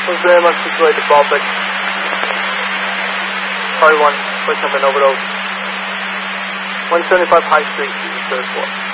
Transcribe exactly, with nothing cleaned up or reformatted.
was very much enjoyed the Baltic. Sorry, one, for something over those. one seventy-five High Street, third floor.